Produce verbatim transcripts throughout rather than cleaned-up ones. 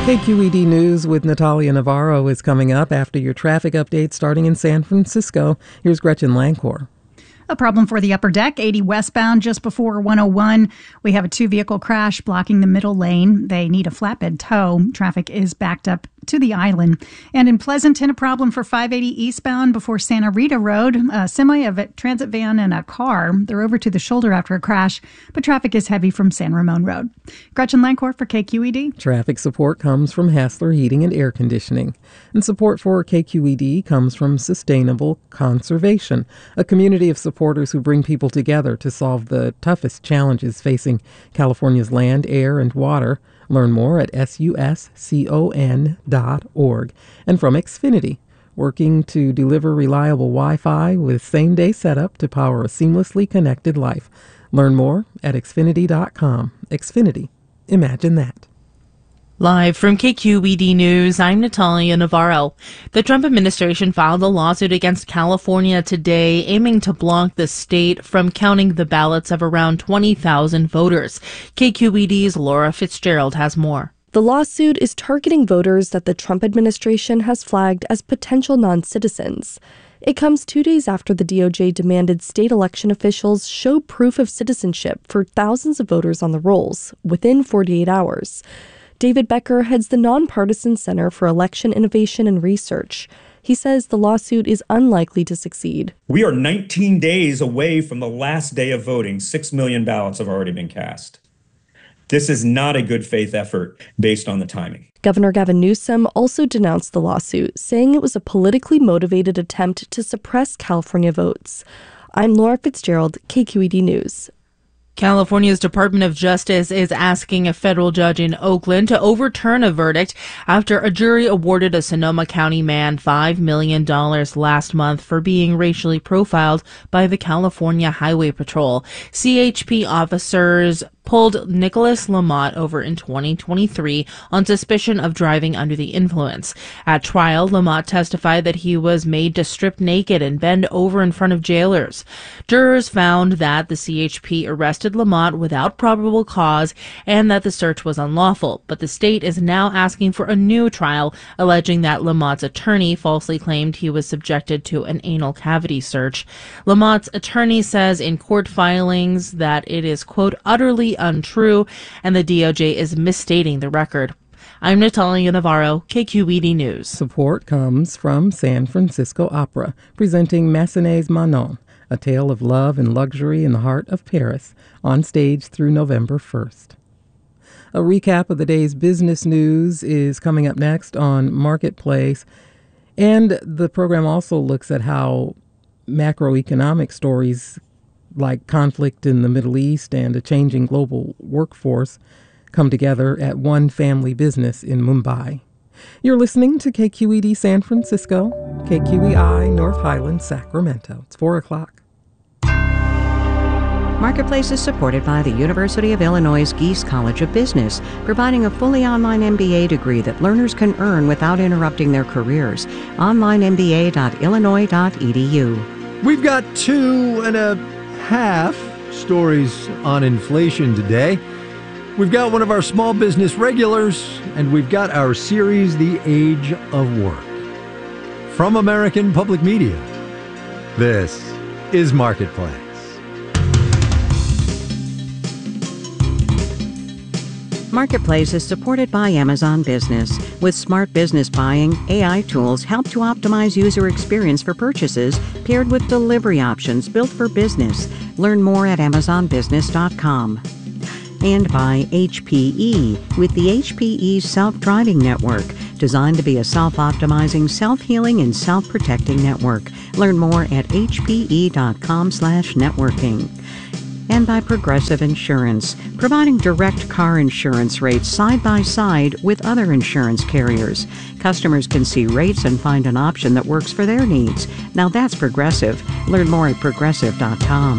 K Q E D News with Natalia Navarro is coming up after your traffic update starting in San Francisco. Here's Gretchen Lancor. A problem for the upper deck, eighty westbound just before one oh one. We have a two-vehicle crash blocking the middle lane. They need a flatbed tow. Traffic is backed up to the island. And in Pleasanton, a problem for five eighty eastbound before Santa Rita Road. A semi, a transit van, and a car. They're over to the shoulder after a crash, but traffic is heavy from San Ramon Road. Gretchen Lancor for K Q E D. Traffic support comes from Hassler Heating and Air Conditioning. And support for K Q E D comes from Sustainable Conservation, a community of supporters who bring people together to solve the toughest challenges facing California's land, air, and water. Learn more at S U S con dot org. And from Xfinity, working to deliver reliable Wi-Fi with same-day setup to power a seamlessly connected life. Learn more at Xfinity dot com. Xfinity. Imagine that. Live from K Q E D News, I'm Natalia Navarro. The Trump administration filed a lawsuit against California today, aiming to block the state from counting the ballots of around twenty thousand voters. K Q E D's Laura Fitzgerald has more. The lawsuit is targeting voters that the Trump administration has flagged as potential non-citizens. It comes two days after the D O J demanded state election officials show proof of citizenship for thousands of voters on the rolls within forty-eight hours. David Becker heads the Nonpartisan Center for Election Innovation and Research. He says the lawsuit is unlikely to succeed. We are nineteen days away from the last day of voting. Six million ballots have already been cast. This is not a good faith effort based on the timing. Governor Gavin Newsom also denounced the lawsuit, saying it was a politically motivated attempt to suppress California votes. I'm Laura Fitzgerald, K Q E D News. California's Department of Justice is asking a federal judge in Oakland to overturn a verdict after a jury awarded a Sonoma County man five million dollars last month for being racially profiled by the California Highway Patrol. C H P officers pulled Nicholas Lamont over in twenty twenty-three on suspicion of driving under the influence. At trial, Lamont testified that he was made to strip naked and bend over in front of jailers. Jurors found that the C H P arrested Lamont without probable cause and that the search was unlawful, but the state is now asking for a new trial, alleging that Lamont's attorney falsely claimed he was subjected to an anal cavity search. Lamont's attorney says in court filings that it is, quote, utterly untrue, and the D O J is misstating the record. I'm Natalia Navarro, K Q E D News. Support comes from San Francisco Opera, presenting Massenet's Manon, a tale of love and luxury in the heart of Paris, on stage through November first. A recap of the day's business news is coming up next on Marketplace, and the program also looks at how macroeconomic stories like conflict in the Middle East and a changing global workforce come together at one family business in Mumbai. You're listening to K Q E D San Francisco, K Q E I North Highlands, Sacramento. It's four o'clock. Marketplace is supported by the University of Illinois' Geese College of Business, providing a fully online M B A degree that learners can earn without interrupting their careers. online m b a dot illinois dot e d u. We've got two and a half stories on inflation today. We've got one of our small business regulars, and we've got our series, The Age of Work. From American Public Media, this is Marketplace. Marketplace is supported by Amazon Business. With smart business buying, A I tools help to optimize user experience for purchases, paired with delivery options built for business. Learn more at amazon business dot com. And by H P E, with the H P E Self-Driving Network, designed to be a self-optimizing, self-healing, and self-protecting network. Learn more at h p e dot com slash networking. And by Progressive Insurance, providing direct car insurance rates side by side with other insurance carriers. Customers can see rates and find an option that works for their needs. Now that's Progressive. Learn more at progressive dot com.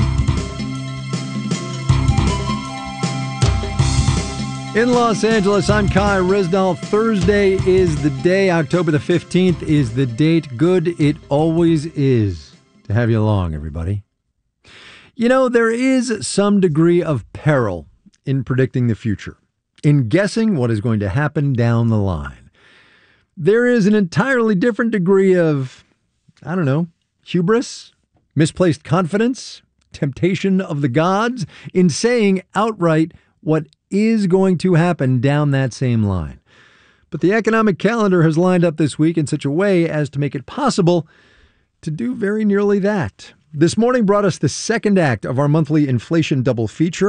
In Los Angeles, I'm Kai Risdall. Thursday is the day. October the fifteenth is the date. Good it always is to have you along, everybody. You know, there is some degree of peril in predicting the future. in guessing what is going to happen down the line. There is an entirely different degree of, I don't know, hubris, misplaced confidence, temptation of the gods in saying outright what is going to happen down that same line. But the economic calendar has lined up this week in such a way as to make it possible to do very nearly that. This morning brought us the second act of our monthly inflation double feature.